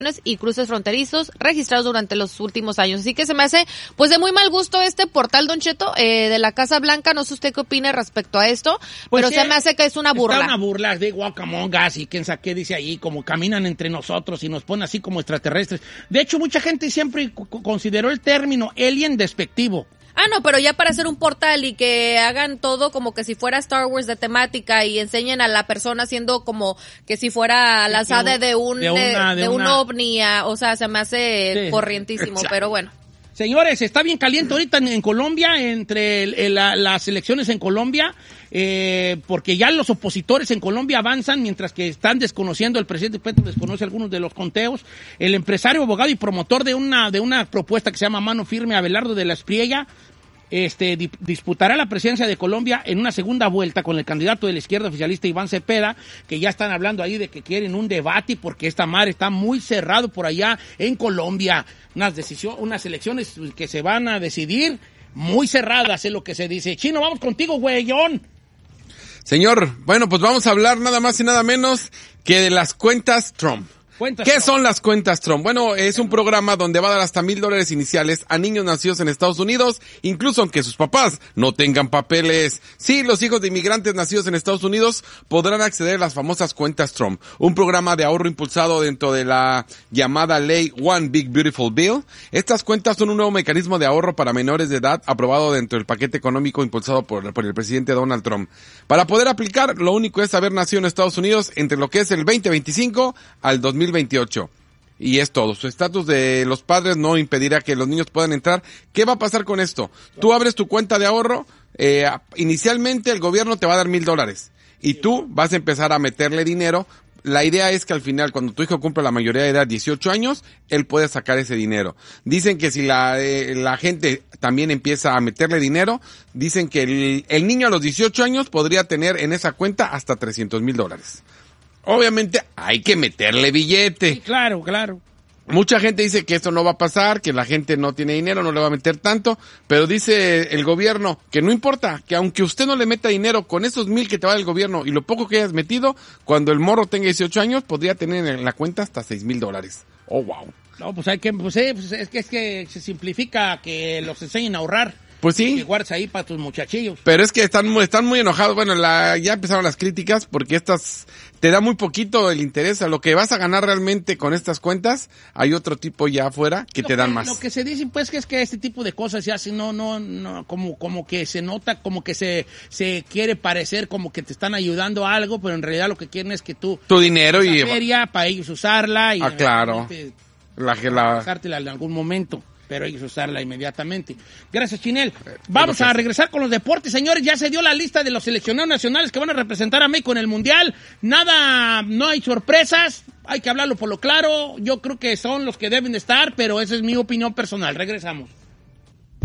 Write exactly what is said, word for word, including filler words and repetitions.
y cruces fronterizos registrados durante los últimos años. Así que se me hace pues de muy mal gusto este portal, Don Cheto, eh, de la Casa Blanca. No sé usted qué opina respecto a esto, pues pero sí, se me hace que es una burla. Está una burla de guacamongas y quién sabe qué dice ahí, como caminan entre nosotros y nos ponen así como extraterrestres. De hecho, mucha gente siempre consideró el término alien despectivo. Ah, no, pero ya para hacer un portal y que hagan todo como que si fuera Star Wars de temática y enseñen a la persona siendo como que si fuera lanzada de un de, una, de, de un una... ovni, a, o sea, se me hace sí. corrientísimo, pero bueno. Señores, está bien caliente ahorita en, en Colombia, entre el, el, la, las elecciones en Colombia, eh, porque ya los opositores en Colombia avanzan, mientras que están desconociendo, el presidente Petro desconoce algunos de los conteos. El empresario, abogado y promotor de una, de una propuesta que se llama Mano Firme, Abelardo de la Espriella, Este, di, disputará la presidencia de Colombia en una segunda vuelta con el candidato de la izquierda oficialista Iván Cepeda, que ya están hablando ahí de que quieren un debate porque esta madre está muy cerrado por allá en Colombia. Unas decisiones, unas elecciones que se van a decidir muy cerradas, es lo que se dice. Chino, vamos contigo, güeyón. Señor, bueno, pues vamos a hablar nada más y nada menos que de las cuentas Trump. ¿Qué son las cuentas Trump? Bueno, es un programa donde va a dar hasta mil dólares iniciales a niños nacidos en Estados Unidos, incluso aunque sus papás no tengan papeles. Sí, los hijos de inmigrantes nacidos en Estados Unidos podrán acceder a las famosas cuentas Trump, un programa de ahorro impulsado dentro de la llamada ley One Big Beautiful Bill. Estas cuentas son un nuevo mecanismo de ahorro para menores de edad aprobado dentro del paquete económico impulsado por, por el presidente Donald Trump. Para poder aplicar, lo único es haber nacido en Estados Unidos entre lo que es el veinte veinticinco al dos mil veintiocho. Y es todo. Su estatus de los padres no impedirá que los niños puedan entrar. ¿Qué va a pasar con esto? Tú abres tu cuenta de ahorro, eh, inicialmente el gobierno te va a dar mil dólares. Y tú vas a empezar a meterle dinero. La idea es que al final, cuando tu hijo cumpla la mayoría de edad, dieciocho años, él puede sacar ese dinero. Dicen que si la, eh, la gente también empieza a meterle dinero, dicen que el, el niño a los dieciocho años podría tener en esa cuenta hasta trescientos mil dólares. Obviamente hay que meterle billete. Sí, claro, claro. Mucha gente dice que esto no va a pasar, que la gente no tiene dinero, no le va a meter tanto, pero dice el gobierno que no importa, que aunque usted no le meta dinero con esos mil que te va del gobierno y lo poco que hayas metido, cuando el morro tenga dieciocho años, podría tener en la cuenta hasta seis mil dólares. Oh, wow. No, pues hay que, pues, eh, pues es que es que se simplifica que los enseñen a ahorrar. Pues sí. Que guardes ahí para tus muchachillos. Pero es que están muy, están muy enojados. Bueno, la, ya empezaron las críticas porque estas te da muy poquito el interés a lo que vas a ganar realmente con estas cuentas. Hay otro tipo ya afuera que lo te dan que, más. Lo que se dice pues que es que este tipo de cosas se hacen, no, no, no, como, como que se nota, como que se, se quiere parecer como que te están ayudando a algo, pero en realidad lo que quieren es que tú tu dinero y feria para ellos usarla y ah, claro. La que la usártela en algún momento. Pero hay que usarla inmediatamente. Gracias, Chinel. Vamos a regresar con los deportes, señores. Ya se dio la lista de los seleccionados nacionales que van a representar a México en el Mundial. Nada, no hay sorpresas. Hay que hablarlo por lo claro. Yo creo que son los que deben de estar, pero esa es mi opinión personal. Regresamos.